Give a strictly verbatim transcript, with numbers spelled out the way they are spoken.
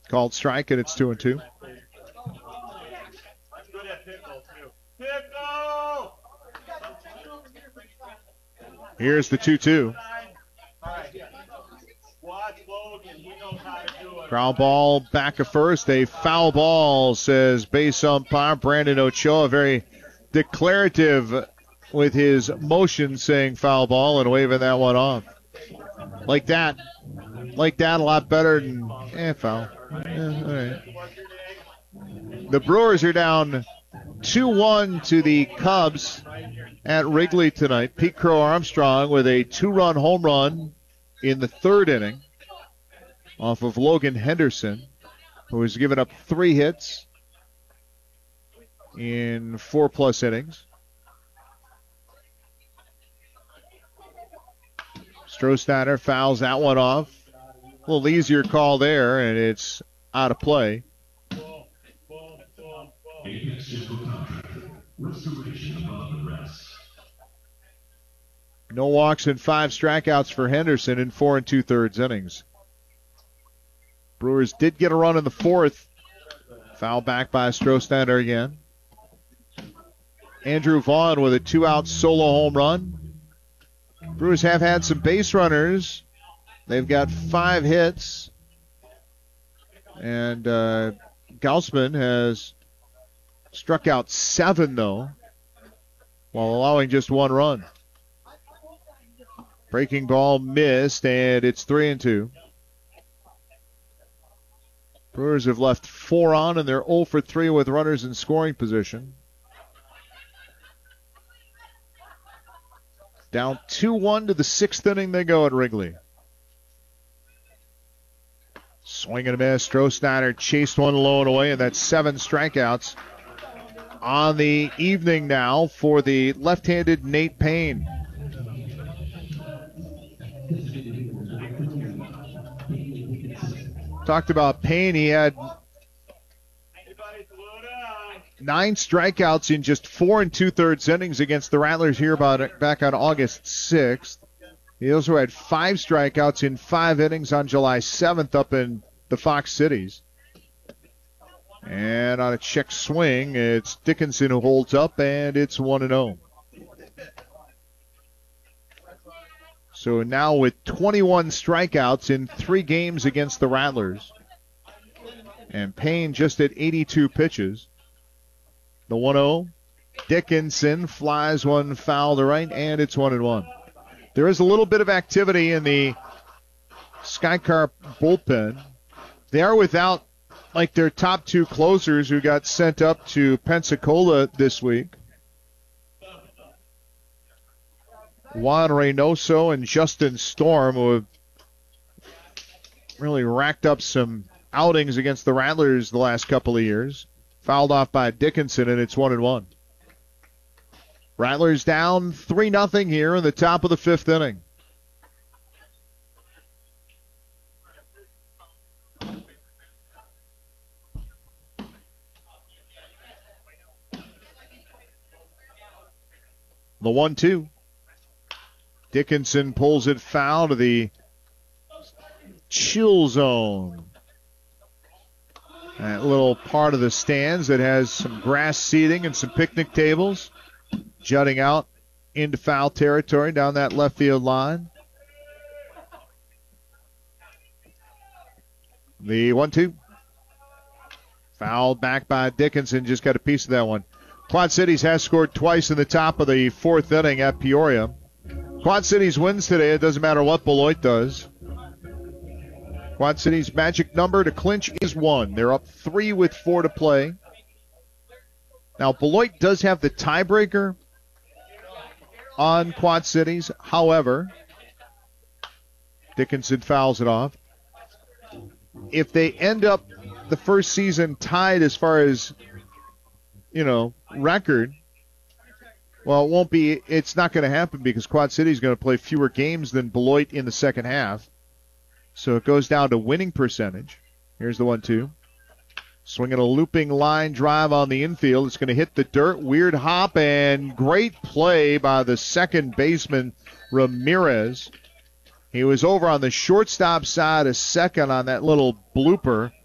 Called strike, and it's two and two. Here's the two two. Ground ball back of first. A foul ball, says base umpire Brandon Ochoa. Very declarative with his motion saying foul ball and waving that one off. Like that. Like that a lot better than, eh, foul. Eh, all right. The Brewers are down two one to the Cubs at Wrigley tonight. Pete Crow Armstrong with a two-run home run in the third inning off of Logan Henderson, who has given up three hits in four-plus innings. Strohsteiner fouls that one off. A little easier call there, and it's out of play. No walks and five strikeouts for Henderson in four and two-thirds innings. Brewers did get a run in the fourth. Foul back by Strohsteiner again. Andrew Vaughn with a two-out solo home run. Brewers have had some base runners. They've got five hits. And uh, Gaussman has struck out seven, though, while allowing just one run. Breaking ball missed, and it's three and two. Brewers have left four on, and they're oh for three with runners in scoring position. Down two one to the sixth inning they go at Wrigley. Swing and a miss. Strohsteiner chased one low and away, and that's seven strikeouts on the evening now for the left-handed Nate Payne. Talked about Payne. He had nine strikeouts in just four and two-thirds innings against the Rattlers here about back on August sixth. He also had five strikeouts in five innings on July seventh up in the Fox Cities. And on a check swing, it's Dickinson who holds up, and it's one and oh. So now with twenty-one strikeouts in three games against the Rattlers. And Payne just at eighty-two pitches. The one oh. Dickinson flies one foul to right, and it's one and one. There is a little bit of activity in the Skycarp bullpen. They are without, like, their top two closers who got sent up to Pensacola this week. Juan Reynoso and Justin Storm, who have really racked up some outings against the Rattlers the last couple of years. Fouled off by Dickinson, and it's one and one. Rattlers down three nothing here in the top of the fifth inning. The one two. Dickinson pulls it foul to the chill zone. That little part of the stands that has some grass seating and some picnic tables jutting out into foul territory down that left field line. The one two. Fouled back by Dickinson. Just got a piece of that one. Quad Cities has scored twice in the top of the fourth inning at Peoria. Quad Cities wins today. It doesn't matter what Beloit does. Quad Cities' magic number to clinch is one. They're up three with four to play. Now, Beloit does have the tiebreaker on Quad Cities. However, Dickinson fouls it off. If they end up the first season tied as far as, you know, record, well, it won't be, it's not going to happen because Quad City is going to play fewer games than Beloit in the second half. So it goes down to winning percentage. Here's the one two. Swinging a looping line drive on the infield. It's going to hit the dirt. Weird hop and great play by the second baseman, Ramirez. He was over on the shortstop side a second on that little blooper.